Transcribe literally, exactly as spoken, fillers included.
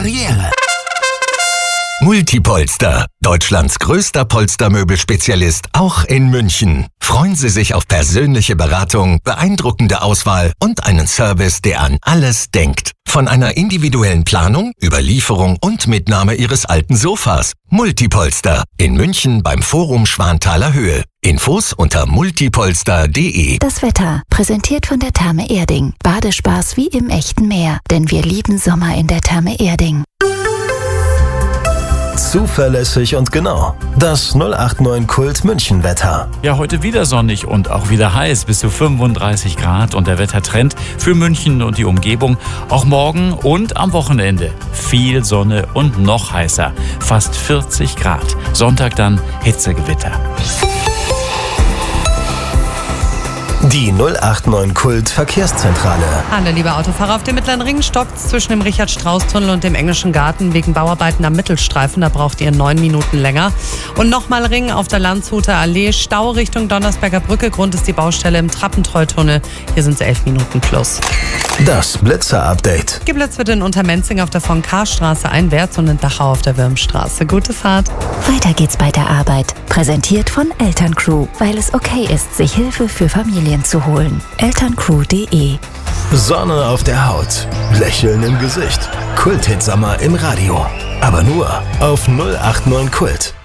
Karriere. Multipolster, Deutschlands größter Polstermöbelspezialist, auch in München. Freuen Sie sich auf persönliche Beratung, beeindruckende Auswahl und einen Service, der an alles denkt. Von einer individuellen Planung über Lieferung und Mitnahme Ihres alten Sofas. Multipolster in München beim Forum Schwanthaler Höhe. Infos unter multipolster punkt de. Das Wetter, präsentiert von der Therme Erding. Badespaß wie im echten Meer, denn wir lieben Sommer in der Therme Erding. Zuverlässig und genau. Das null acht neun Kult München Wetter. Ja, heute wieder sonnig und auch wieder heiß, bis zu fünfunddreißig Grad und der Wettertrend für München und die Umgebung. Auch morgen und am Wochenende viel Sonne und noch heißer, fast vierzig Grad. Sonntag dann Hitzegewitter. Die null acht neun Kult Verkehrszentrale. Hallo, liebe Autofahrer. Auf dem Mittleren Ring stockt es zwischen dem Richard-Strauß-Tunnel und dem Englischen Garten wegen Bauarbeiten am Mittelstreifen. Da braucht ihr neun Minuten länger. Und nochmal Ring auf der Landshuter Allee. Stau Richtung Donnersberger Brücke. Grund ist die Baustelle im Trappentreutunnel. Hier sind es elf Minuten plus. Das Blitzer-Update. Geblitzt wird in Untermenzing auf der von K-Straße einwärts und in Dachau auf der Würmstraße. Gute Fahrt. Weiter geht's bei der Arbeit. Präsentiert von Elterncrew, weil es okay ist, sich Hilfe für Familien zu holen. elterncrew punkt de. Sonne auf der Haut, Lächeln im Gesicht. Kult-Hit-Sommer im Radio. Aber nur auf null acht neun Kult.